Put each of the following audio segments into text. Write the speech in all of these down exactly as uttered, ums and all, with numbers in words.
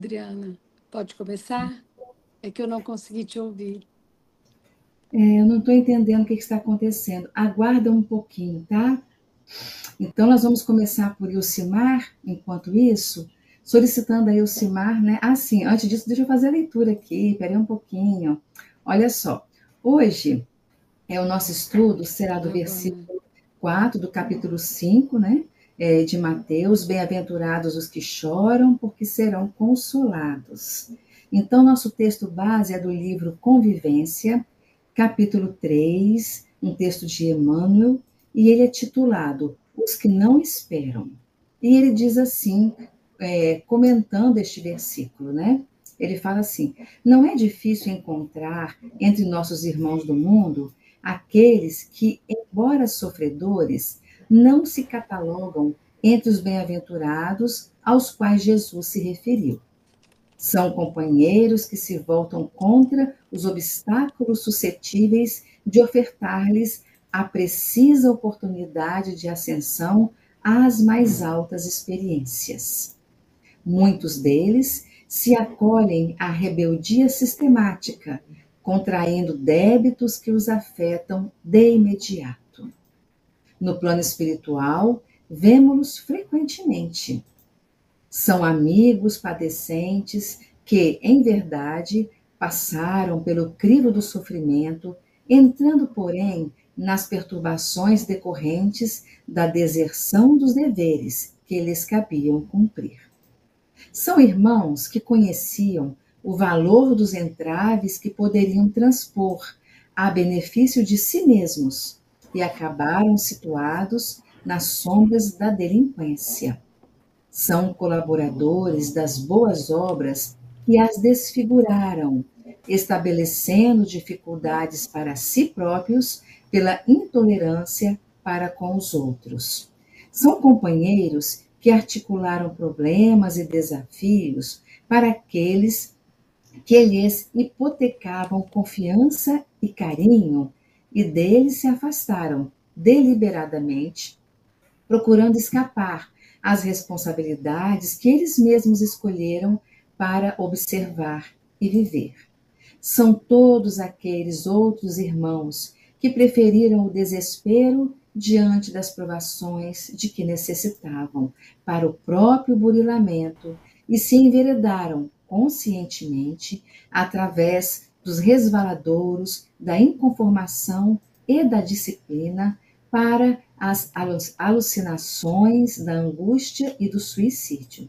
Adriana, pode começar? É que eu não consegui te ouvir. É, eu não estou entendendo o que que está acontecendo. Aguarda um pouquinho, tá? Então, nós vamos começar por Ilcimar, enquanto isso, solicitando a Ilcimar, né? Ah, sim, antes disso, deixa eu fazer a leitura aqui, peraí um pouquinho. Olha só, hoje é o nosso estudo, será do Tá bom. versículo quatro do capítulo cinco, né? É, de Mateus, bem-aventurados os que choram, porque serão consolados. Então, nosso texto base é do livro Convivência, capítulo três, um texto de Emmanuel, e ele é titulado Os que não esperam. E ele diz assim, é, comentando este versículo, né? Ele fala assim: não é difícil encontrar entre nossos irmãos do mundo aqueles que, embora sofredores, não se catalogam entre os bem-aventurados aos quais Jesus se referiu. São companheiros que se voltam contra os obstáculos suscetíveis de ofertar-lhes a precisa oportunidade de ascensão às mais altas experiências. Muitos deles se acolhem à rebeldia sistemática, contraindo débitos que os afetam de imediato. No plano espiritual, vemos-los frequentemente. São amigos padecentes que, em verdade, passaram pelo crivo do sofrimento, entrando, porém, nas perturbações decorrentes da deserção dos deveres que lhes cabiam cumprir. São irmãos que conheciam o valor dos entraves que poderiam transpor a benefício de si mesmos e acabaram situados nas sombras da delinquência. São colaboradores das boas obras que as desfiguraram, estabelecendo dificuldades para si próprios pela intolerância para com os outros. São companheiros que articularam problemas e desafios para aqueles que lhes hipotecavam confiança e carinho e deles se afastaram deliberadamente, procurando escapar às responsabilidades que eles mesmos escolheram para observar e viver. São todos aqueles outros irmãos que preferiram o desespero diante das provações de que necessitavam para o próprio burilamento e se enveredaram conscientemente através dos resvaladouros da inconformação e da disciplina para as alucinações da angústia e do suicídio.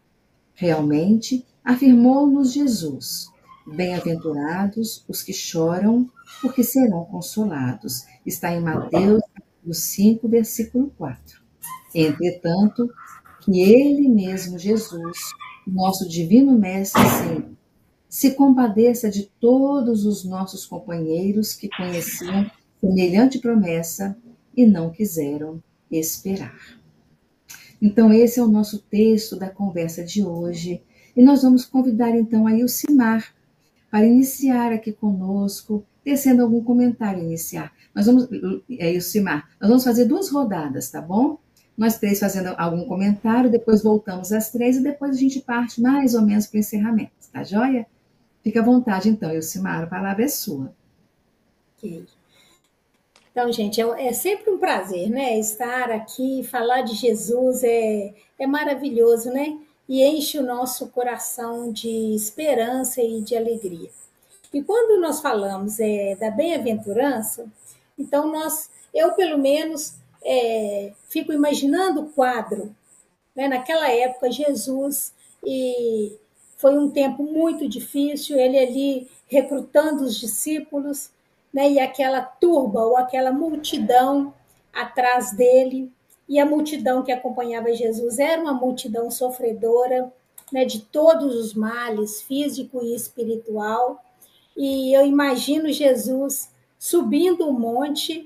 Realmente, afirmou-nos Jesus: bem-aventurados os que choram, porque serão consolados. Está em Mateus cinco, versículo quatro. Entretanto, que Ele mesmo, Jesus, nosso divino Mestre, Senhor, se compadeça de todos os nossos companheiros que conheciam semelhante promessa e não quiseram esperar. Então, esse é o nosso texto da conversa de hoje. E nós vamos convidar então a Ilcimar para iniciar aqui conosco, tecendo algum comentário iniciar. Nós vamos, é, Ilcimar, nós vamos fazer duas rodadas, tá bom? Nós três fazendo algum comentário, depois voltamos às três e depois a gente parte mais ou menos para o encerramento, tá joia? Fica à vontade então, Ilcimar, a palavra é sua. Ok. Então, gente, é, é sempre um prazer, né? Estar aqui, falar de Jesus é, é maravilhoso, né? E enche o nosso coração de esperança e de alegria. E quando nós falamos é, da bem-aventurança, então nós, eu pelo menos, é, fico imaginando o quadro, né? Naquela época, Jesus, e foi um tempo muito difícil, ele ali recrutando os discípulos, né? E aquela turba ou aquela multidão atrás dele, e a multidão que acompanhava Jesus era uma multidão sofredora, né? De todos os males, físico e espiritual. E eu imagino Jesus subindo o monte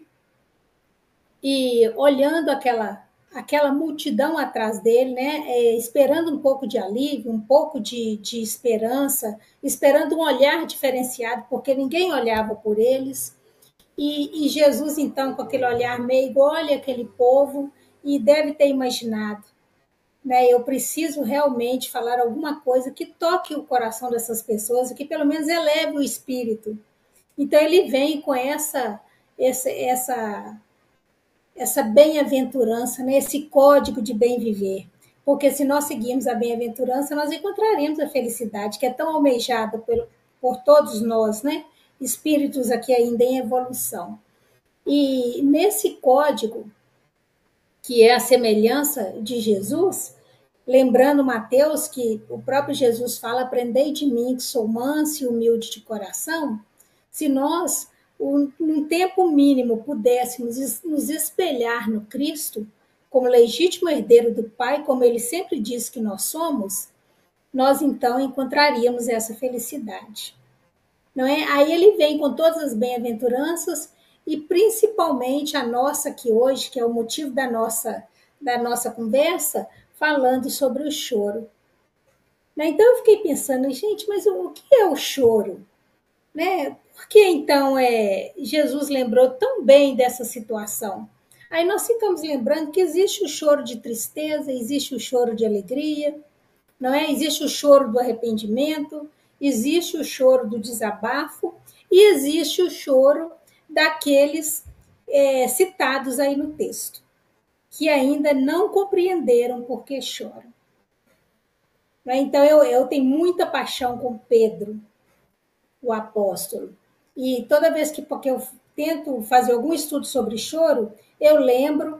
e olhando aquela aquela multidão atrás dele, né, é, esperando um pouco de alívio, um pouco de, de esperança, esperando um olhar diferenciado, porque ninguém olhava por eles. E, e Jesus, então, com aquele olhar meio, olha aquele povo e deve ter imaginado, né? Eu preciso realmente falar alguma coisa que toque o coração dessas pessoas e que pelo menos eleve o espírito. Então ele vem com essa essa essa, essa bem-aventurança, né? Esse código de bem viver. Porque se nós seguirmos a bem-aventurança, nós encontraremos a felicidade, que é tão almejada por, por todos nós, né? Espíritos aqui ainda em evolução. E nesse código, que é a semelhança de Jesus, lembrando Mateus que o próprio Jesus fala: aprendei de mim que sou manso e humilde de coração. Se nós, num tempo mínimo, pudéssemos nos espelhar no Cristo, como legítimo herdeiro do Pai, como ele sempre disse que nós somos, nós então encontraríamos essa felicidade. Não é? Aí ele vem com todas as bem-aventuranças e principalmente a nossa aqui hoje, que é o motivo da nossa, da nossa conversa, falando sobre o choro. Né? Então eu fiquei pensando, gente, mas o que é o choro? Né? Por que então é, Jesus lembrou tão bem dessa situação? Aí nós ficamos lembrando que existe o choro de tristeza, existe o choro de alegria, não é? Existe o choro do arrependimento, existe o choro do desabafo e existe o choro daqueles é, citados aí no texto, que ainda não compreenderam por que choram. Então eu, eu tenho muita paixão com Pedro, o apóstolo. E toda vez que porque eu tento fazer algum estudo sobre choro, eu lembro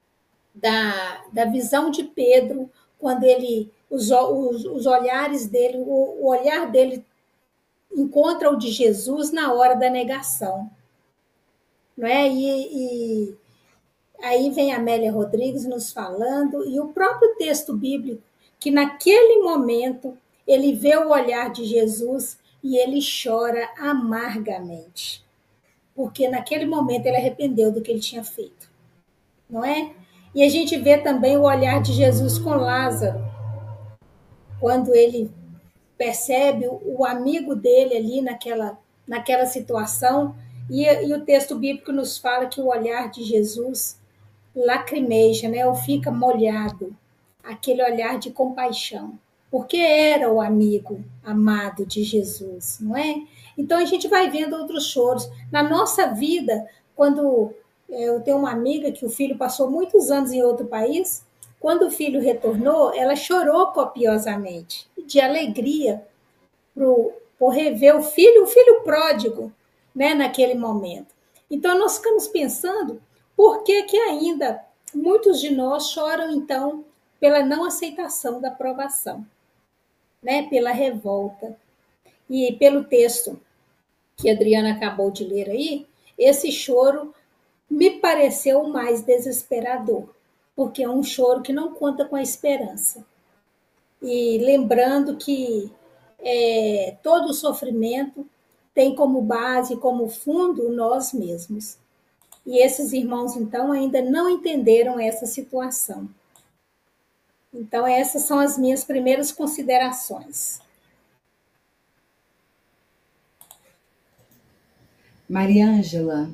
da, da visão de Pedro, quando ele, os, os, os olhares dele, o, o olhar dele encontra o de Jesus na hora da negação. Não é? E, e aí vem a Amélia Rodrigues nos falando, e o próprio texto bíblico, que naquele momento ele vê o olhar de Jesus e ele chora amargamente, porque naquele momento ele arrependeu do que ele tinha feito, não é? E a gente vê também o olhar de Jesus com Lázaro, quando ele percebe o amigo dele ali naquela, naquela situação, e, e o texto bíblico nos fala que o olhar de Jesus lacrimeja, né, ou fica molhado, aquele olhar de compaixão, porque era o amigo amado de Jesus, não é? Então a gente vai vendo outros choros. Na nossa vida, quando eu tenho uma amiga que o filho passou muitos anos em outro país, quando o filho retornou, ela chorou copiosamente, de alegria, por, por rever o filho, o filho pródigo, né, naquele momento. Então nós ficamos pensando, por que que ainda muitos de nós choram, então, pela não aceitação da aprovação, né? Pela revolta. E pelo texto que a Adriana acabou de ler aí, esse choro me pareceu o mais desesperador, porque é um choro que não conta com a esperança. E lembrando que é, todo sofrimento tem como base, como fundo, nós mesmos. E esses irmãos, então, ainda não entenderam essa situação. Então, essas são as minhas primeiras considerações. Mariângela.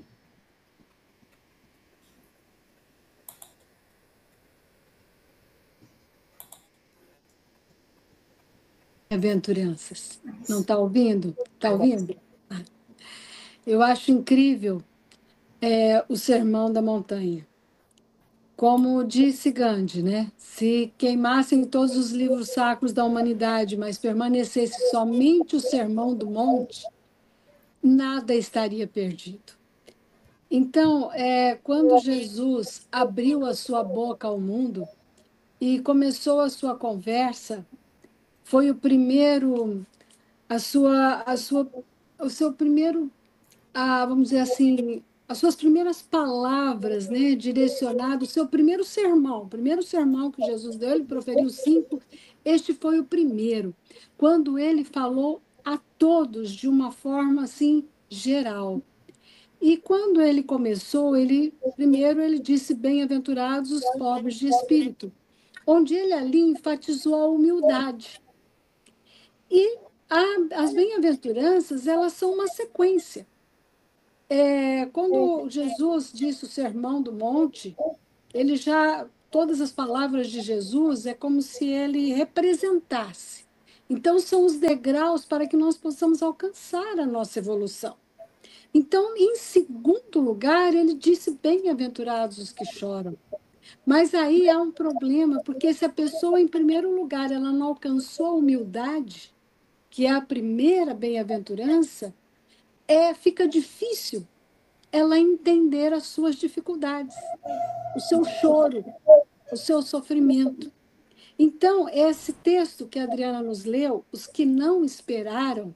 Aventuranças. Não está ouvindo? Está ouvindo? Eu acho incrível é, o Sermão da Montanha. Como disse Gandhi, né? Se queimassem todos os livros sacros da humanidade, mas permanecesse somente o Sermão do Monte, nada estaria perdido. Então, é, quando Jesus abriu a sua boca ao mundo e começou a sua conversa, foi o primeiro, a sua, a sua, o seu primeiro, ah, vamos dizer assim, as suas primeiras palavras, né, direcionado, o seu primeiro sermão, o primeiro sermão que Jesus deu, ele proferiu cinco, este foi o primeiro, quando ele falou a todos de uma forma assim geral. E quando ele começou, ele primeiro ele disse bem-aventurados os pobres de espírito, onde ele ali enfatizou a humildade. E a, as bem-aventuranças, elas são uma sequência. É, quando Jesus disse o Sermão do Monte, ele já todas as palavras de Jesus é como se ele representasse. Então, são os degraus para que nós possamos alcançar a nossa evolução. Então, em segundo lugar, ele disse: bem-aventurados os que choram. Mas aí há um problema, porque se a pessoa, em primeiro lugar, ela não alcançou a humildade, que é a primeira bem-aventurança, é, fica difícil ela entender as suas dificuldades, o seu choro, o seu sofrimento. Então, esse texto que a Adriana nos leu, os que não esperaram,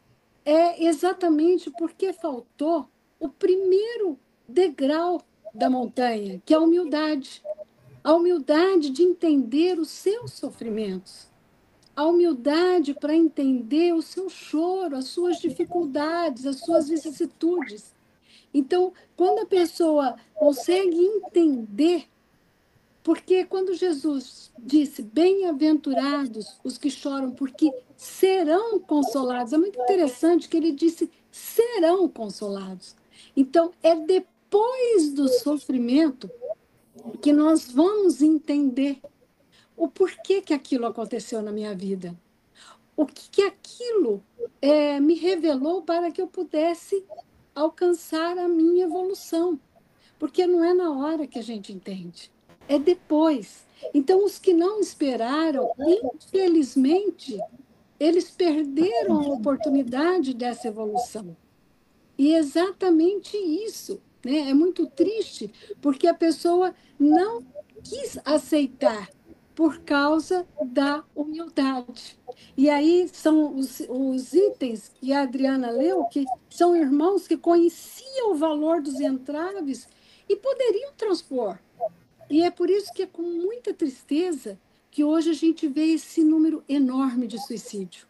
é exatamente porque faltou o primeiro degrau da montanha, que é a humildade. A humildade de entender os seus sofrimentos. A humildade para entender o seu choro, as suas dificuldades, as suas vicissitudes. Então, quando a pessoa consegue entender, porque quando Jesus disse: bem-aventurados os que choram, porque serão consolados, é muito interessante que ele disse: serão consolados. Então, é depois do sofrimento que nós vamos entender o porquê que aquilo aconteceu na minha vida. O que, que aquilo é, me revelou para que eu pudesse alcançar a minha evolução. Porque não é na hora que a gente entende, é depois. Então, os que não esperaram, infelizmente, eles perderam a oportunidade dessa evolução. E exatamente isso, né? É muito triste, porque a pessoa não quis aceitar por causa da humildade. E aí são os, os itens que a Adriana leu, que são irmãos que conheciam o valor dos entraves e poderiam transpor. E é por isso que é com muita tristeza que hoje a gente vê esse número enorme de suicídio.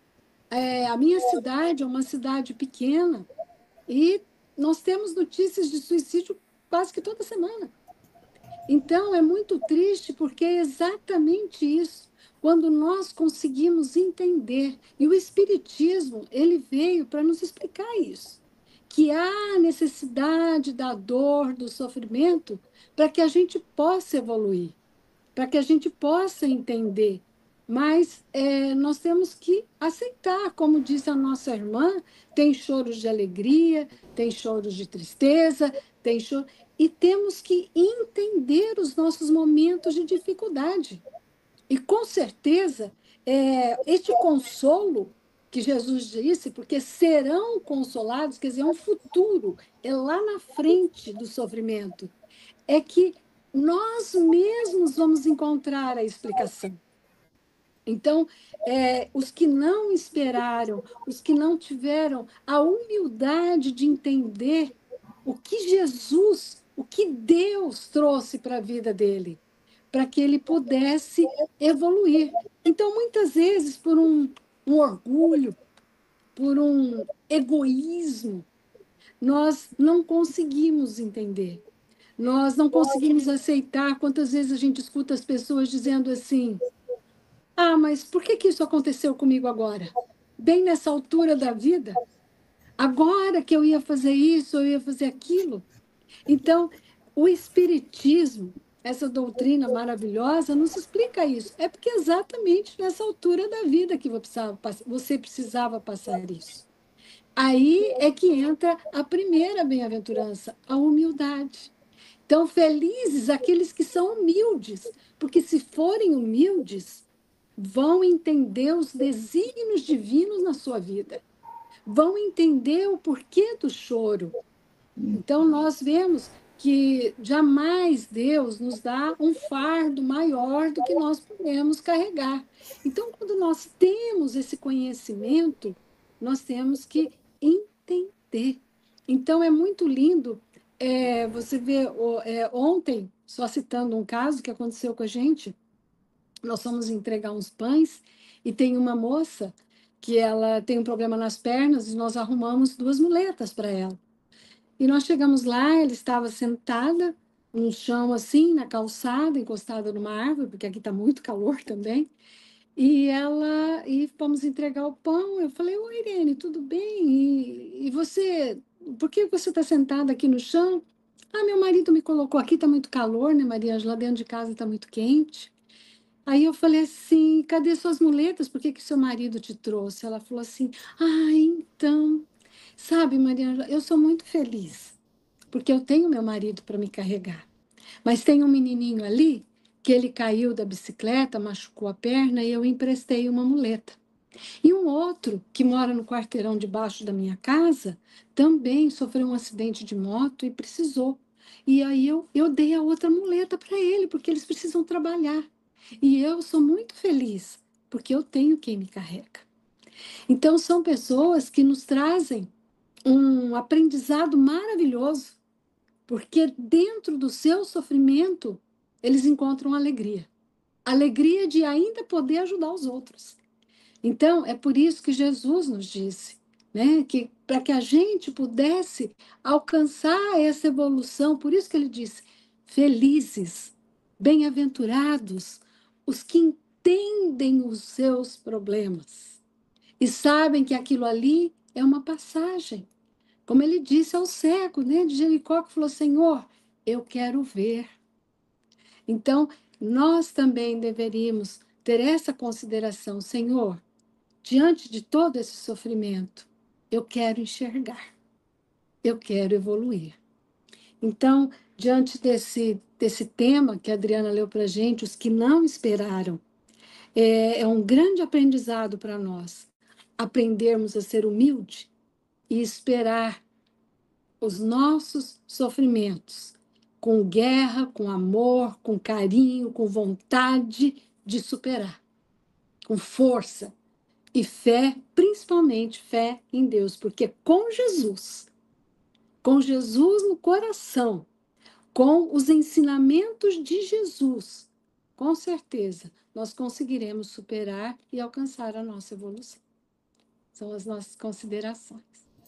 É, a minha cidade é uma cidade pequena, e nós temos notícias de suicídio quase que toda semana. Então, é muito triste, porque é exatamente isso. Quando nós conseguimos entender, e o Espiritismo, ele veio para nos explicar isso, que há necessidade da dor, do sofrimento, para que a gente possa evoluir, para que a gente possa entender. Mas é, nós temos que aceitar, como disse a nossa irmã, tem choros de alegria, tem choros de tristeza, tem choro, e temos que entender os nossos momentos de dificuldade. E com certeza, é, este consolo que Jesus disse, porque serão consolados, quer dizer, é um futuro, é lá na frente do sofrimento, é que nós mesmos vamos encontrar a explicação. Então, é, os que não esperaram, os que não tiveram a humildade de entender o que Jesus, o que Deus trouxe para a vida dele, para que ele pudesse evoluir. Então, muitas vezes, por um, um orgulho, por um egoísmo, nós não conseguimos entender. Nós não conseguimos aceitar. Quantas vezes a gente escuta as pessoas dizendo assim: ah, mas por que que isso aconteceu comigo agora? Bem nessa altura da vida? Agora que eu ia fazer isso, eu ia fazer aquilo? Então, o Espiritismo, essa doutrina maravilhosa, nos explica isso. É porque é exatamente nessa altura da vida que você precisava passar isso. Aí é que entra a primeira bem-aventurança, a humildade. Então, felizes aqueles que são humildes, porque se forem humildes, vão entender os desígnios divinos na sua vida, vão entender o porquê do choro. Então, nós vemos que jamais Deus nos dá um fardo maior do que nós podemos carregar. Então, quando nós temos esse conhecimento, nós temos que entender. Então, é muito lindo. É, você vê, é, ontem, só citando um caso que aconteceu com a gente, nós fomos entregar uns pães e tem uma moça que ela tem um problema nas pernas e nós arrumamos duas muletas para ela. E nós chegamos lá, ela estava sentada no chão assim, na calçada, encostada numa árvore, porque aqui está muito calor também. E ela e fomos entregar o pão. Eu falei: oi, Irene, tudo bem? E, e você, por que você está sentada aqui no chão? Ah, meu marido me colocou aqui, tá muito calor, né, Maria Ângela? Lá dentro de casa tá muito quente. Aí eu falei assim, cadê suas muletas? Por que que seu marido te trouxe? Ela falou assim, ah, então, sabe, Maria Ângela, eu sou muito feliz, porque eu tenho meu marido para me carregar. Mas tem um menininho ali que ele caiu da bicicleta, machucou a perna e eu emprestei uma muleta. E um outro que mora no quarteirão debaixo da minha casa também sofreu um acidente de moto e precisou. E aí eu, eu dei a outra muleta para ele, porque eles precisam trabalhar. E eu sou muito feliz, porque eu tenho quem me carrega. Então, são pessoas que nos trazem um aprendizado maravilhoso, porque dentro do seu sofrimento, eles encontram alegria. Alegria de ainda poder ajudar os outros. Então, é por isso que Jesus nos disse, né, que para que a gente pudesse alcançar essa evolução, por isso que ele disse: felizes, bem-aventurados os que entendem os seus problemas e sabem que aquilo ali é uma passagem. Como ele disse ao cego, né, de Jericó, que falou: Senhor, eu quero ver. Então, nós também deveríamos ter essa consideração: Senhor, diante de todo esse sofrimento, eu quero enxergar, eu quero evoluir. Então, diante desse, desse tema que a Adriana leu para a gente, os que não esperaram, é, é um grande aprendizado para nós, aprendermos a ser humilde e esperar os nossos sofrimentos com guerra, com amor, com carinho, com vontade de superar, com força, e fé, principalmente fé em Deus, porque com Jesus, com Jesus no coração, com os ensinamentos de Jesus, com certeza nós conseguiremos superar e alcançar a nossa evolução. São as nossas considerações.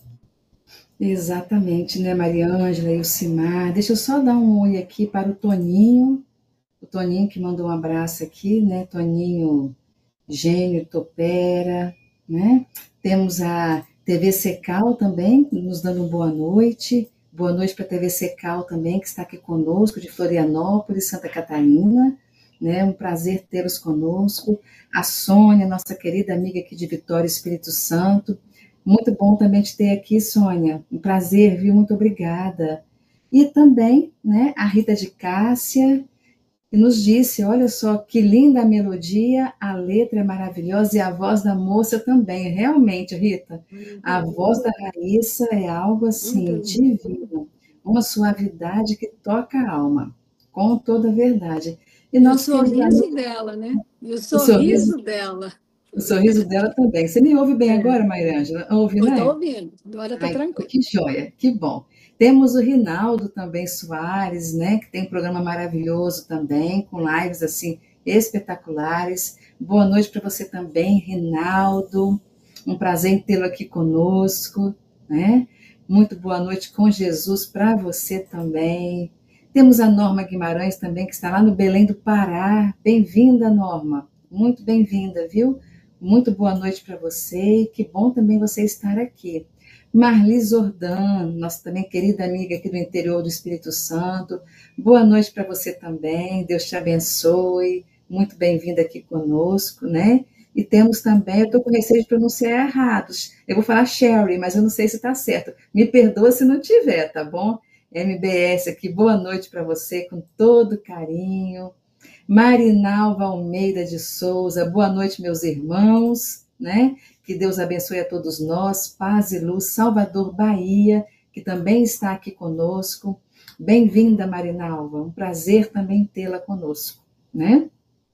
Exatamente, né, Maria Ângela e o Simar. Deixa eu só dar um oi aqui para o Toninho, o Toninho que mandou um abraço aqui, né, Toninho Gênio Topera, né? Temos a T V Secal também, nos dando uma boa noite. Boa noite para a T V Secal também, que está aqui conosco, de Florianópolis, Santa Catarina. Né? Um prazer tê-los conosco. A Sônia, nossa querida amiga aqui de Vitória, Espírito Santo. Muito bom também te ter aqui, Sônia. Um prazer, viu? Muito obrigada. E também, né, a Rita de Cássia, e nos disse, olha só, que linda a melodia, a letra é maravilhosa e a voz da moça também. Realmente, Rita, a voz da Raíssa é algo assim, divino. Uma suavidade que toca a alma, com toda a verdade. E, e o sorriso amigo, dela, né? E o sorriso, o sorriso dela. O sorriso dela também. Você me ouve bem é. agora, Maria Ângela? Ouve, Eu né? Estou ouvindo, agora está tranquilo. Que joia, que bom. Temos o Rinaldo também Soares, né, que tem um programa maravilhoso também, com lives assim espetaculares. Boa noite para você também, Rinaldo. Um prazer em tê-lo aqui conosco, né? Muito boa noite com Jesus para você também. Temos a Norma Guimarães também, que está lá no Belém do Pará. Bem-vinda, Norma. Muito bem-vinda, viu? Muito boa noite para você. Que bom também você estar aqui. Marli Zordan, nossa também querida amiga aqui do interior do Espírito Santo. Boa noite para você também, Deus te abençoe, muito bem-vinda aqui conosco, né? E temos também, eu estou com receio de pronunciar errados, eu vou falar Sherry, mas eu não sei se está certo, me perdoa se não tiver, tá bom? M B S aqui, boa noite para você, com todo carinho. Marinalva Almeida de Souza, boa noite, meus irmãos, né? Que Deus abençoe a todos nós, paz e luz, Salvador, Bahia, que também está aqui conosco. Bem-vinda, Marinalva, um prazer também tê-la conosco, né?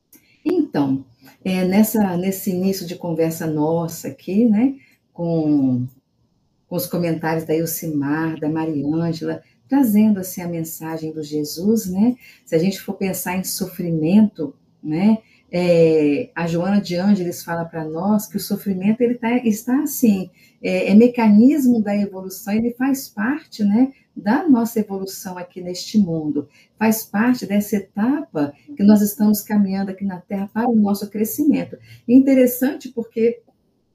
Então, é, nessa, nesse início de conversa nossa aqui, né, com, com os comentários da Ilcimar, da Mariângela, trazendo assim a mensagem do Jesus, né? Se a gente for pensar em sofrimento, né? É, a Joana de Ângeles fala para nós que o sofrimento ele tá, está assim, é, é mecanismo da evolução, ele faz parte, né, da nossa evolução aqui neste mundo, faz parte dessa etapa que nós estamos caminhando aqui na Terra para o nosso crescimento. E interessante porque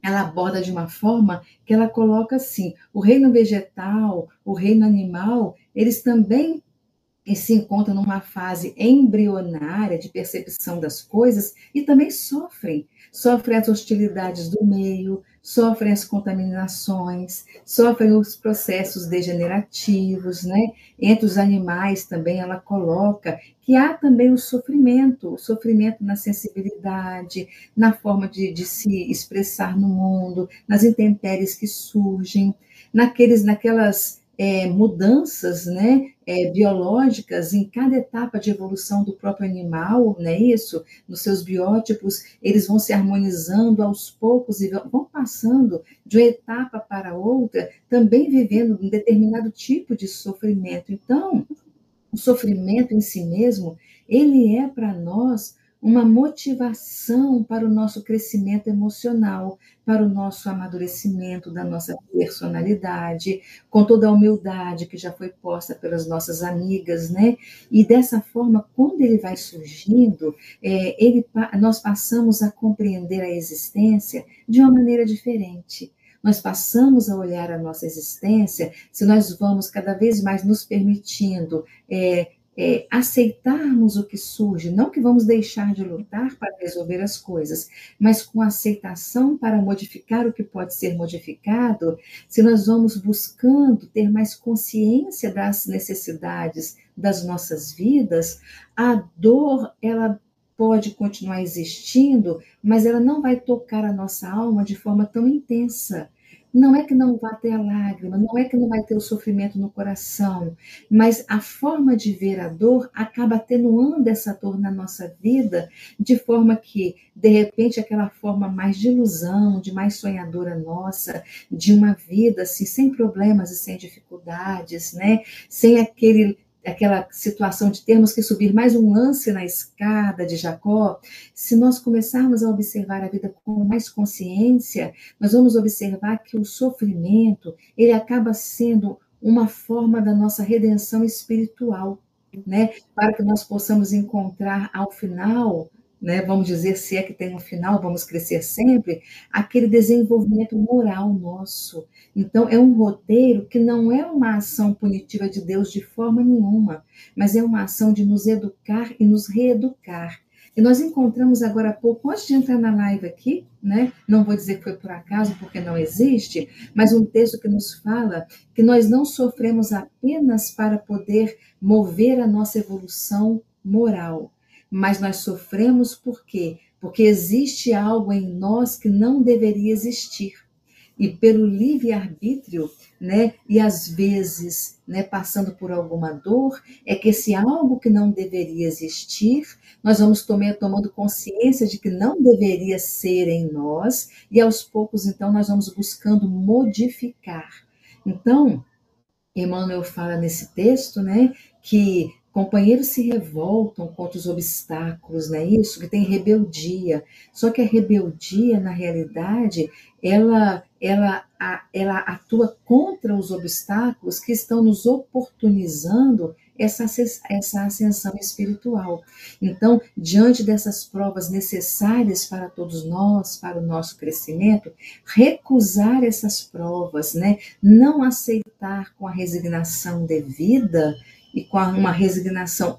ela aborda de uma forma que ela coloca assim, o reino vegetal, o reino animal, eles também e se encontram numa fase embrionária de percepção das coisas e também sofrem. Sofrem as hostilidades do meio, sofrem as contaminações, sofrem os processos degenerativos, né? Entre os animais também ela coloca que há também o sofrimento, o sofrimento na sensibilidade, na forma de, de se expressar no mundo, nas intempéries que surgem, naqueles, naquelas é, mudanças, né, é, biológicas em cada etapa de evolução do próprio animal, não é isso? Nos seus biótipos, eles vão se harmonizando aos poucos e vão passando de uma etapa para outra, também vivendo um determinado tipo de sofrimento. Então, o sofrimento em si mesmo, ele é para nós uma motivação para o nosso crescimento emocional, para o nosso amadurecimento da nossa personalidade, com toda a humildade que já foi posta pelas nossas amigas, né? E dessa forma, quando ele vai surgindo, é, ele, nós passamos a compreender a existência de uma maneira diferente. Nós passamos a olhar a nossa existência, se nós vamos cada vez mais nos permitindo é, é, aceitarmos o que surge, não que vamos deixar de lutar para resolver as coisas, mas com aceitação para modificar o que pode ser modificado, se nós vamos buscando ter mais consciência das necessidades das nossas vidas, a dor, ela pode continuar existindo, mas ela não vai tocar a nossa alma de forma tão intensa. Não é que não vai ter a lágrima, não é que não vai ter o sofrimento no coração, mas a forma de ver a dor acaba atenuando essa dor na nossa vida, de forma que, de repente, aquela forma mais de ilusão, de mais sonhadora nossa, de uma vida assim, sem problemas e sem dificuldades, né? Sem aquele aquela situação de termos que subir mais um lance na escada de Jacó, se nós começarmos a observar a vida com mais consciência, nós vamos observar que o sofrimento, ele acaba sendo uma forma da nossa redenção espiritual, né? Para que nós possamos encontrar ao final, né, vamos dizer, se é que tem um final, vamos crescer sempre, aquele desenvolvimento moral nosso. Então, é um roteiro que não é uma ação punitiva de Deus de forma nenhuma, mas é uma ação de nos educar e nos reeducar. E nós encontramos agora há pouco, antes de entrar na live aqui, né, não vou dizer que foi por acaso, porque não existe, mas um texto que nos fala que nós não sofremos apenas para poder mover a nossa evolução moral, mas nós sofremos por quê? Porque existe algo em nós que não deveria existir. E pelo livre-arbítrio, né, e às vezes, né, passando por alguma dor, é que esse algo que não deveria existir, nós vamos tomar, tomando consciência de que não deveria ser em nós, e aos poucos, então, nós vamos buscando modificar. Então, Emmanuel fala nesse texto, né, que companheiros se revoltam contra os obstáculos, não é isso? Que tem rebeldia. Só que a rebeldia, na realidade, ela, ela, ela atua contra os obstáculos que estão nos oportunizando essa, essa ascensão espiritual. Então, diante dessas provas necessárias para todos nós, para o nosso crescimento, recusar essas provas, né? Não aceitar com a resignação devida e com uma resignação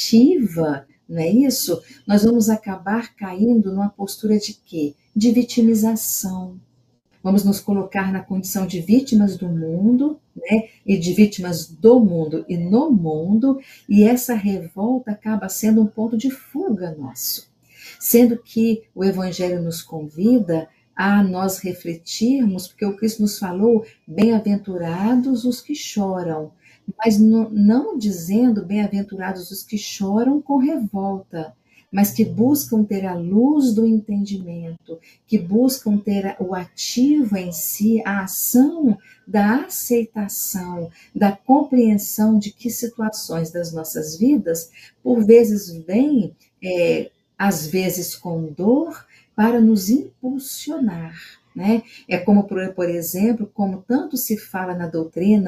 ativa, não é isso? Nós vamos acabar caindo numa postura de quê? De vitimização. Vamos nos colocar na condição de vítimas do mundo, né? E de vítimas do mundo e no mundo, e essa revolta acaba sendo um ponto de fuga nosso. Sendo que o Evangelho nos convida a nós refletirmos, porque o Cristo nos falou, bem-aventurados os que choram, mas não, não dizendo bem-aventurados os que choram com revolta, mas que buscam ter a luz do entendimento, que buscam ter o ativo em si, a ação da aceitação, da compreensão de que situações das nossas vidas, por vezes vêm, é, às vezes com dor, para nos impulsionar, né? É como, por, por exemplo, como tanto se fala na doutrina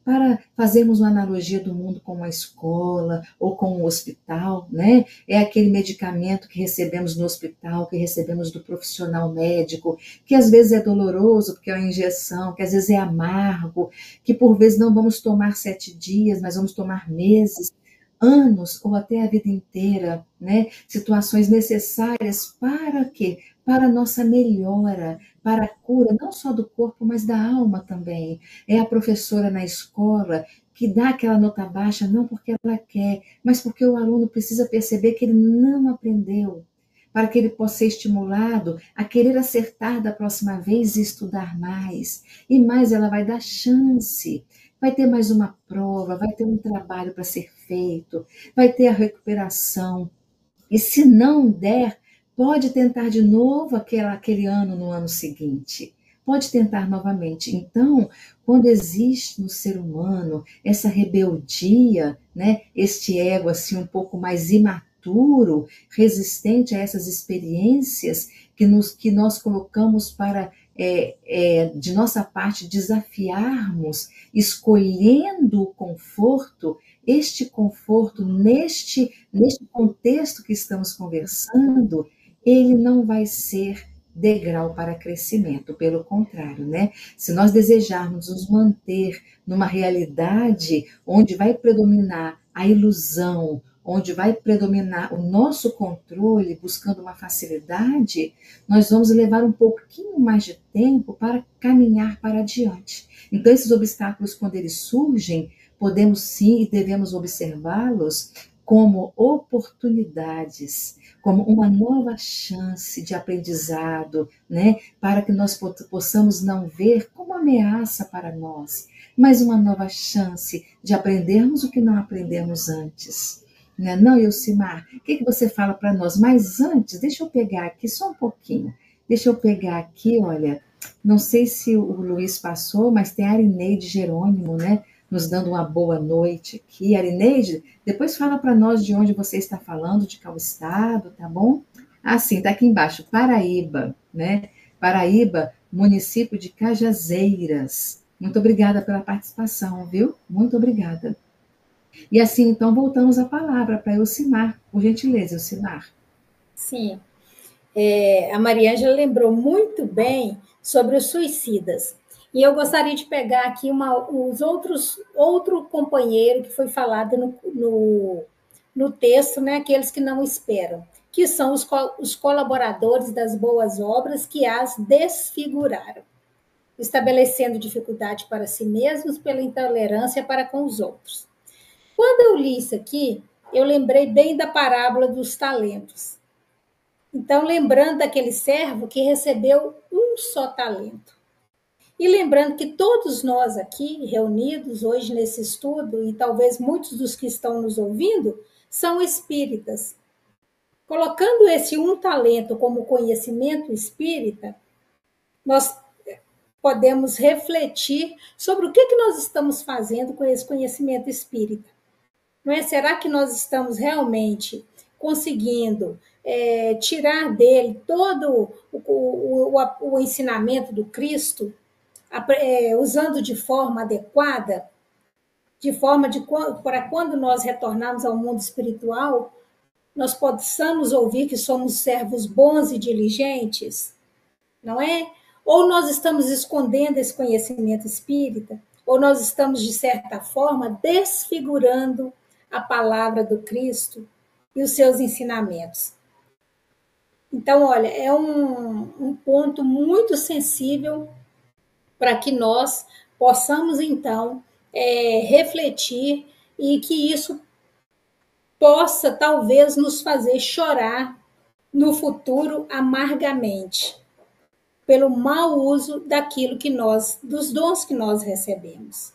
para fazermos uma analogia do mundo com uma escola ou com um hospital, né? É aquele medicamento que recebemos no hospital, que recebemos do profissional médico, que às vezes é doloroso, porque é uma injeção, que às vezes é amargo, que por vezes não vamos tomar sete dias, mas vamos tomar meses, anos ou até a vida inteira, né? Situações necessárias para quê? Para a nossa melhora, para a cura, não só do corpo, mas da alma também. É a professora na escola que dá aquela nota baixa, não porque ela quer, mas porque o aluno precisa perceber que ele não aprendeu, para que ele possa ser estimulado a querer acertar da próxima vez e estudar mais. E mais, ela vai dar chance. Vai ter mais uma prova, vai ter um trabalho para ser feito, vai ter a recuperação. E se não der, pode tentar de novo aquele, aquele ano no ano seguinte. Pode tentar novamente. Então, quando existe no ser humano essa rebeldia, né, este ego assim um pouco mais imaturo, resistente a essas experiências que, nos, que nós colocamos para, é, é, de nossa parte, desafiarmos, escolhendo o conforto, este conforto, neste, neste contexto que estamos conversando, ele não vai ser degrau para crescimento, pelo contrário, né? Se nós desejarmos nos manter numa realidade onde vai predominar a ilusão, onde vai predominar o nosso controle, buscando uma facilidade, nós vamos levar um pouquinho mais de tempo para caminhar para adiante. Então, esses obstáculos, quando eles surgem, podemos sim e devemos observá-los como oportunidades, como uma nova chance de aprendizado, né? Para que nós possamos não ver como ameaça para nós, mas uma nova chance de aprendermos o que não aprendemos antes. Né? Não, Elcimar, o que, que você fala para nós? Mas antes, deixa eu pegar aqui só um pouquinho. Deixa eu pegar aqui, olha, não sei se o Luiz passou, mas tem a Arineide Jerônimo, né? Nos dando uma boa noite aqui. Arineide, depois fala para nós de onde você está falando, de qual estado, tá bom? Ah, sim, tá aqui embaixo, Paraíba, né? Paraíba, município de Cajazeiras. Muito obrigada pela participação, viu? Muito obrigada. E assim, então, voltamos a palavra para Elcimar, por gentileza, Elcimar. Sim, é, a Mariângela lembrou muito bem sobre os suicidas. E eu gostaria de pegar aqui uma, os outros, outro companheiro que foi falado no, no, no texto, né, aqueles que não esperam, que são os, os colaboradores das boas obras que as desfiguraram, estabelecendo dificuldade para si mesmos pela intolerância para com os outros. Quando eu li isso aqui, eu lembrei bem da parábola dos talentos. Então, lembrando daquele servo que recebeu um só talento. E lembrando que todos nós aqui, reunidos hoje nesse estudo, e talvez muitos dos que estão nos ouvindo, são espíritas. Colocando esse um talento como conhecimento espírita, nós podemos refletir sobre o que, que nós estamos fazendo com esse conhecimento espírita. Não é? Será que nós estamos realmente conseguindo é, tirar dele todo o, o, o, o ensinamento do Cristo, é, usando de forma adequada, de forma de para quando nós retornarmos ao mundo espiritual, nós possamos ouvir que somos servos bons e diligentes, não é? Ou nós estamos escondendo esse conhecimento espírita, ou nós estamos, de certa forma, desfigurando a palavra do Cristo e os seus ensinamentos. Então, olha, é um, um ponto muito sensível para que nós possamos, então, é, refletir e que isso possa, talvez, nos fazer chorar no futuro amargamente, pelo mau uso daquilo que nós, dos dons que nós recebemos.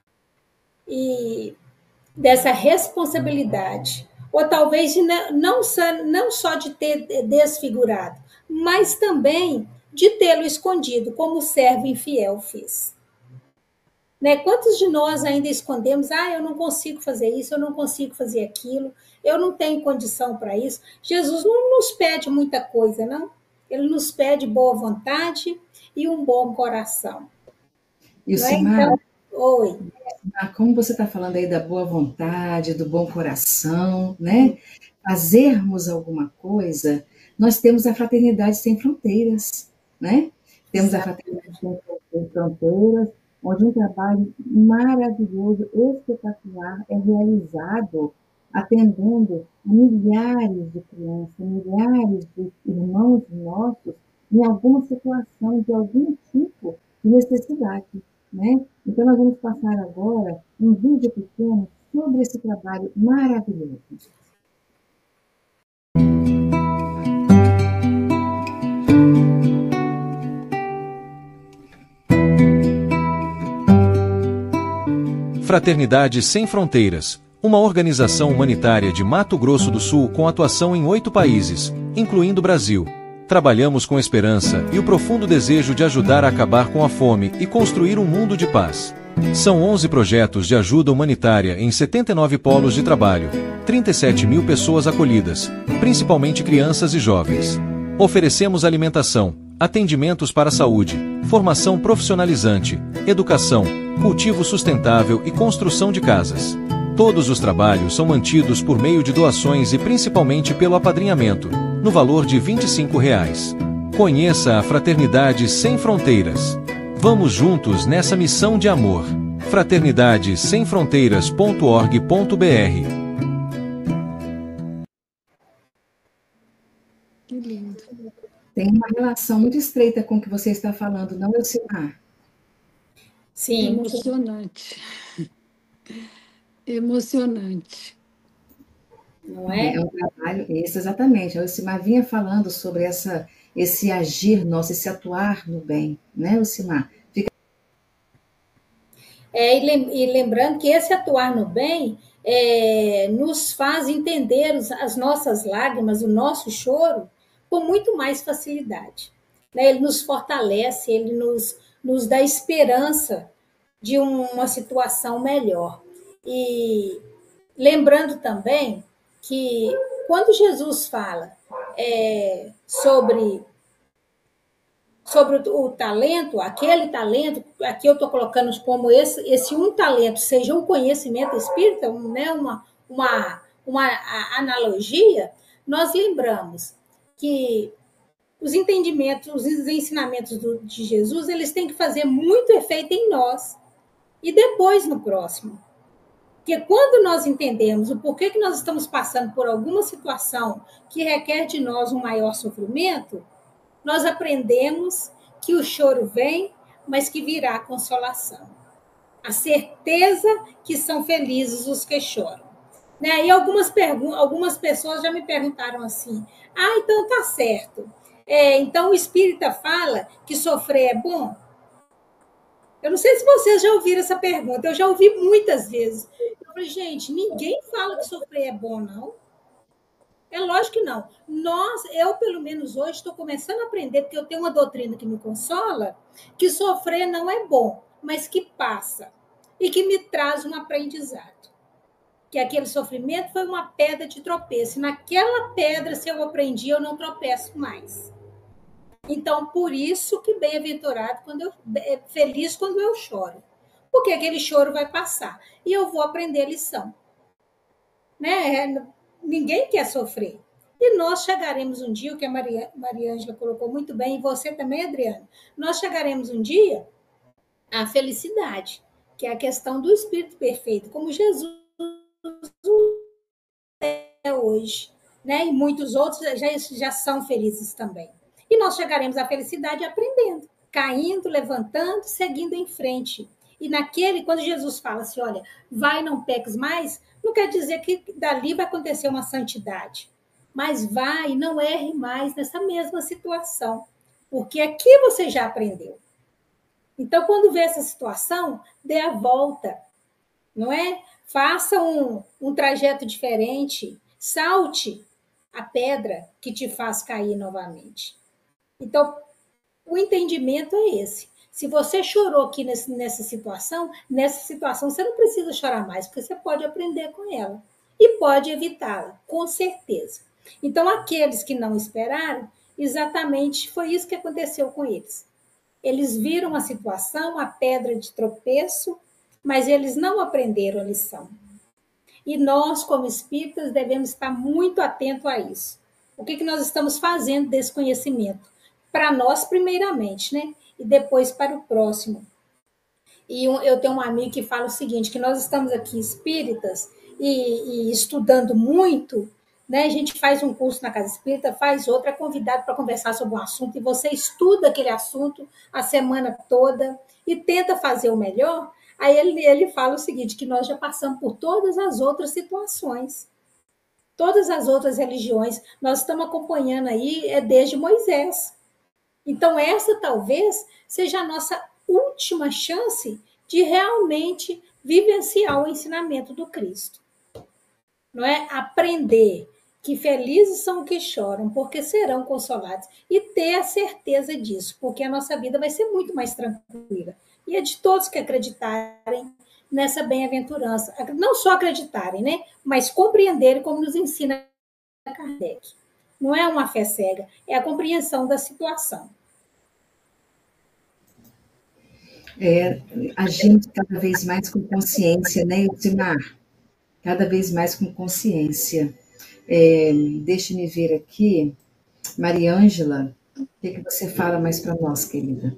E dessa responsabilidade, ou talvez de não, não só de ter desfigurado, mas também de tê-lo escondido, como o servo infiel fez. Né? Quantos de nós ainda escondemos? Ah, eu não consigo fazer isso, eu não consigo fazer aquilo, eu não tenho condição para isso. Jesus não nos pede muita coisa, não. Ele nos pede boa vontade e um bom coração. E o Simar, então, Oi. Ah, como você está falando aí da boa vontade, do bom coração, né? Fazermos alguma coisa, nós temos a Fraternidade Sem Fronteiras, né? Temos a Fraternidade Sem Fronteiras, onde um trabalho maravilhoso, espetacular, é realizado atendendo milhares de crianças, milhares de irmãos nossos em alguma situação de algum tipo de necessidade, né? Então, nós vamos passar agora um vídeo pequeno sobre esse trabalho maravilhoso. Fraternidade Sem Fronteiras, uma organização humanitária de Mato Grosso do Sul com atuação em oito países, incluindo o Brasil. Trabalhamos com esperança e o profundo desejo de ajudar a acabar com a fome e construir um mundo de paz. São onze projetos de ajuda humanitária em setenta e nove polos de trabalho, trinta e sete mil pessoas acolhidas, principalmente crianças e jovens. Oferecemos alimentação, atendimentos para a saúde, formação profissionalizante, educação, cultivo sustentável e construção de casas. Todos os trabalhos são mantidos por meio de doações e principalmente pelo apadrinhamento, no valor de vinte e cinco reais. Conheça a Fraternidade Sem Fronteiras. Vamos juntos nessa missão de amor. fraternidade sem fronteiras ponto org ponto br. Que lindo. Tem uma relação muito estreita com o que você está falando, não, Elcimar? Sim. Emocionante. Emocionante. Não é? É um trabalho, isso, exatamente. A Elcimar vinha falando sobre essa, esse agir nosso, esse atuar no bem, né, Elcimar? Fica... É, e, lem e lembrando que esse atuar no bem é, nos faz entender os, as nossas lágrimas, o nosso choro, com muito mais facilidade. Né? Ele nos fortalece, ele nos, nos dá esperança de uma situação melhor. E lembrando também que quando Jesus fala é, sobre, sobre o, o talento, aquele talento, aqui eu estou colocando como esse, esse um talento, seja um conhecimento espírita, um, né, uma, uma, uma analogia, nós lembramos que os entendimentos, os ensinamentos do, de Jesus, eles têm que fazer muito efeito em nós e depois no próximo. Porque quando nós entendemos o porquê que nós estamos passando por alguma situação que requer de nós um maior sofrimento, nós aprendemos que o choro vem, mas que virá a consolação. A certeza que são felizes os que choram. Né? E algumas, algumas pessoas já me perguntaram assim, ah, então tá certo. É, então o espírita fala que sofrer é bom? Eu não sei se vocês já ouviram essa pergunta, eu já ouvi muitas vezes. Eu falei, gente, ninguém fala que sofrer é bom, não. É lógico que não. Nós, eu pelo menos hoje, estou começando a aprender, porque eu tenho uma doutrina que me consola, que sofrer não é bom, mas que passa e que me traz um aprendizado. Que aquele sofrimento foi uma pedra de tropeço. E naquela pedra, se eu aprendi, eu não tropeço mais. Então, por isso que bem-aventurado, quando eu, feliz quando eu choro. Porque aquele choro vai passar. E eu vou aprender a lição. Né? Ninguém quer sofrer. E nós chegaremos um dia, o que a Maria, Maria Ângela colocou muito bem, e você também, Adriana, nós chegaremos um dia à felicidade, que é a questão do Espírito Perfeito, como Jesus é hoje. Né? E muitos outros já, já são felizes também. E nós chegaremos à felicidade aprendendo, caindo, levantando, seguindo em frente. E naquele, quando Jesus fala assim, olha, vai, não peques mais, não quer dizer que dali vai acontecer uma santidade. Mas vai, não erre mais nessa mesma situação. Porque aqui você já aprendeu. Então, quando vê essa situação, dê a volta. Não é? Faça um, um trajeto diferente. Salte a pedra que te faz cair novamente. Então, o entendimento é esse. Se você chorou aqui nesse, nessa situação, nessa situação você não precisa chorar mais, porque você pode aprender com ela e pode evitá-la, com certeza. Então, aqueles que não esperaram, exatamente foi isso que aconteceu com eles. Eles viram a situação, a pedra de tropeço, mas eles não aprenderam a lição. E nós, como espíritas, devemos estar muito atentos a isso. O que, que nós estamos fazendo desse conhecimento? Para nós, primeiramente, né? E depois para o próximo. E eu tenho um amigo que fala o seguinte, que nós estamos aqui espíritas e, e estudando muito, né? A gente faz um curso na Casa Espírita, faz outro, é convidado para conversar sobre um assunto, e você estuda aquele assunto a semana toda e tenta fazer o melhor. Aí ele, ele fala o seguinte, que nós já passamos por todas as outras situações, todas as outras religiões, nós estamos acompanhando aí é desde Moisés. Então, essa talvez seja a nossa última chance de realmente vivenciar o ensinamento do Cristo. Não é? Aprender que felizes são os que choram, porque serão consolados. E ter a certeza disso, porque a nossa vida vai ser muito mais tranquila. E é de todos que acreditarem nessa bem-aventurança. Não só acreditarem, né? Mas compreenderem como nos ensina Kardec. Não é uma fé cega, é a compreensão da situação. É, a gente cada vez mais com consciência, né, Elcimar? Cada vez mais com consciência. É, deixe-me ver aqui, Mariângela, o que, que você fala mais para nós, querida?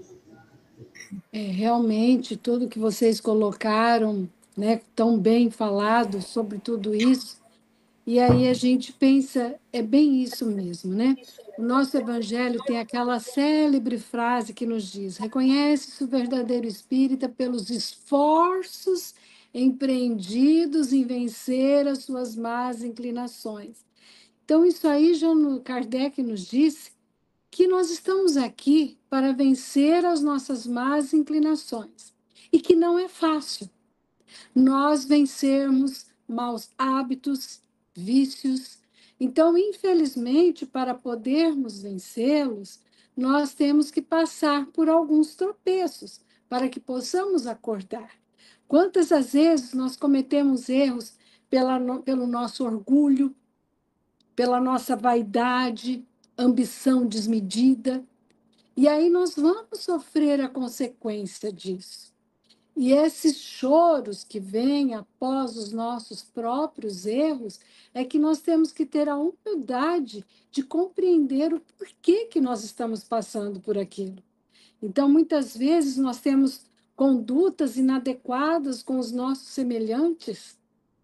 É, realmente, tudo que vocês colocaram, né, tão bem falado sobre tudo isso, e aí a gente pensa, é bem isso mesmo, né? O nosso evangelho tem aquela célebre frase que nos diz: reconhece-se o verdadeiro espírita pelos esforços empreendidos em vencer as suas más inclinações. Então, isso aí já no Kardec nos disse que nós estamos aqui para vencer as nossas más inclinações e que não é fácil nós vencermos maus hábitos, vícios. Então, infelizmente, para podermos vencê-los, nós temos que passar por alguns tropeços para que possamos acordar. Quantas as vezes nós cometemos erros pela, pelo nosso orgulho, pela nossa vaidade, ambição desmedida, e aí nós vamos sofrer a consequência disso. E esses choros que vêm após os nossos próprios erros, é que nós temos que ter a humildade de compreender o porquê que nós estamos passando por aquilo. Então, muitas vezes, nós temos condutas inadequadas com os nossos semelhantes,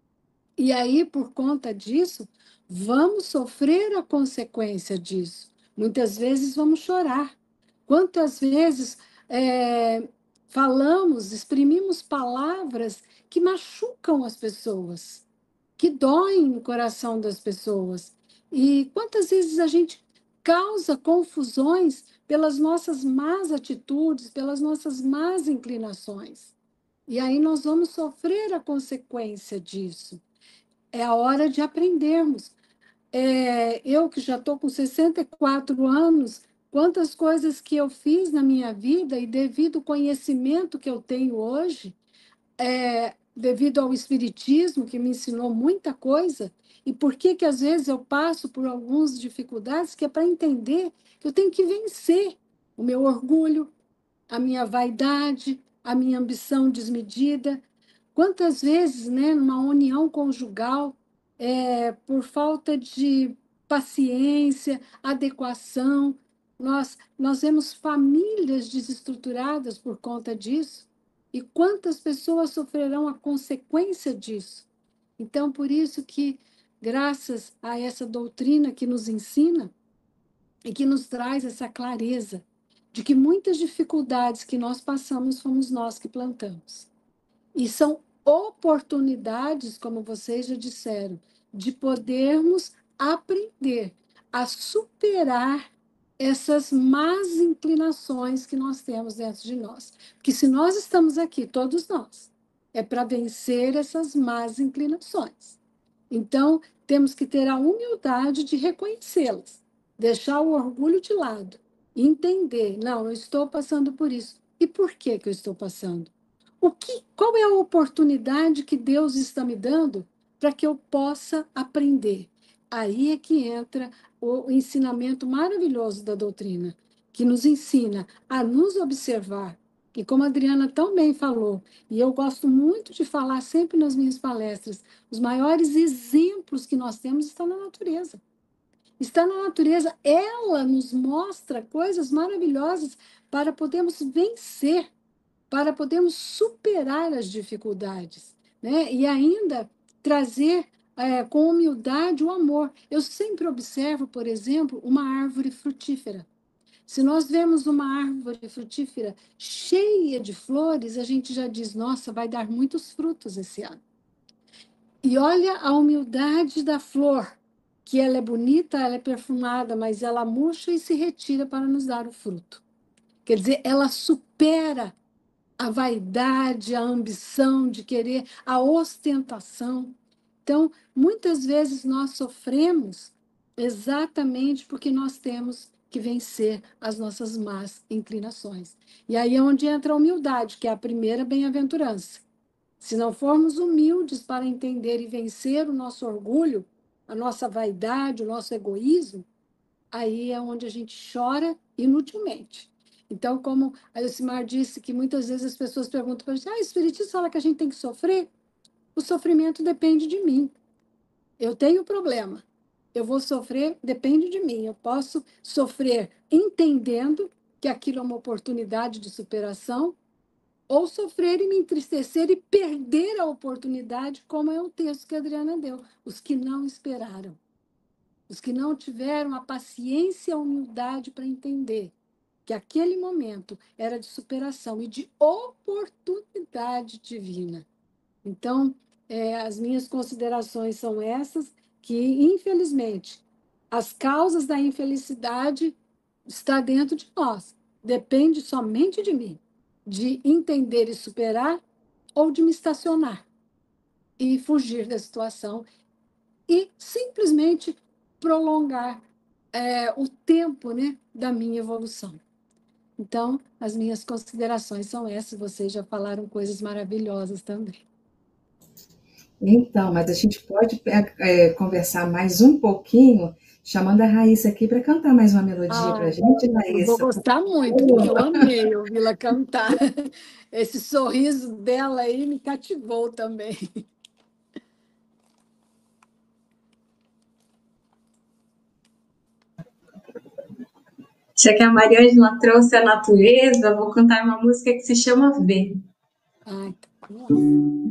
e aí, por conta disso, vamos sofrer a consequência disso. Muitas vezes vamos chorar. Quantas vezes é, falamos, exprimimos palavras que machucam as pessoas, que doem no coração das pessoas. E quantas vezes a gente causa confusões pelas nossas más atitudes, pelas nossas más inclinações. E aí nós vamos sofrer a consequência disso. É a hora de aprendermos. É, eu que já estou com sessenta e quatro anos, quantas coisas que eu fiz na minha vida e devido ao conhecimento que eu tenho hoje, é, devido ao espiritismo que me ensinou muita coisa, e por que que às vezes eu passo por algumas dificuldades, que é para entender que eu tenho que vencer o meu orgulho, a minha vaidade, a minha ambição desmedida. Quantas vezes, né, numa união conjugal, é, por falta de paciência, adequação, nós, nós vemos famílias desestruturadas por conta disso. E quantas pessoas sofrerão a consequência disso? Então, por isso que, graças a essa doutrina que nos ensina e que nos traz essa clareza de que muitas dificuldades que nós passamos fomos nós que plantamos. E são oportunidades, como vocês já disseram, de podermos aprender a superar essas más inclinações que nós temos dentro de nós. Porque se nós estamos aqui, todos nós, é para vencer essas más inclinações. Então, temos que ter a humildade de reconhecê-las, deixar o orgulho de lado, entender, não, eu estou passando por isso. E por que que eu estou passando? O que, qual é a oportunidade que Deus está me dando para que eu possa aprender? Aí é que entra o ensinamento maravilhoso da doutrina, que nos ensina a nos observar, E como a Adriana tão bem falou, e eu gosto muito de falar sempre nas minhas palestras, os maiores exemplos que nós temos estão na natureza. Está na natureza, ela nos mostra coisas maravilhosas para podermos vencer, para podermos superar as dificuldades, né? E ainda trazer é, com humildade o amor. Eu sempre observo, por exemplo, uma árvore frutífera. Se nós vemos uma árvore frutífera cheia de flores, a gente já diz, nossa, vai dar muitos frutos esse ano. E olha a humildade da flor, que ela é bonita, ela é perfumada, mas ela murcha e se retira para nos dar o fruto. Quer dizer, ela supera a vaidade, a ambição de querer, a ostentação. Então, muitas vezes nós sofremos exatamente porque nós temos que vencer as nossas más inclinações. E aí é onde entra a humildade, que é a primeira bem-aventurança. Se não formos humildes para entender e vencer o nosso orgulho, a nossa vaidade, o nosso egoísmo, aí é onde a gente chora inutilmente. Então, como a Elcimar disse, que muitas vezes as pessoas perguntam para a gente, ah, o Espiritismo fala que a gente tem que sofrer? O sofrimento depende de mim. Eu tenho problema. Eu vou sofrer, depende de mim. Eu posso sofrer entendendo que aquilo é uma oportunidade de superação, ou sofrer e me entristecer e perder a oportunidade, como é o texto que a Adriana deu. Os que não esperaram. Os que não tiveram a paciência e a humildade para entender que aquele momento era de superação e de oportunidade divina. Então, é, as minhas considerações são essas, que, infelizmente, as causas da infelicidade estão dentro de nós. Depende somente de mim, de entender e superar, ou de me estacionar e fugir da situação e simplesmente prolongar é, o tempo, né, da minha evolução. Então, as minhas considerações são essas. Vocês já falaram coisas maravilhosas também. Então, mas a gente pode é, conversar mais um pouquinho, chamando a Raíssa aqui para cantar mais uma melodia para a gente, Eu vou Raíssa. gostar muito, porque eu amei ouvi-la cantar. Esse sorriso dela aí me cativou também. Já que a Mariângela trouxe a natureza, vou cantar uma música que se chama Ver. Ai, tá bom.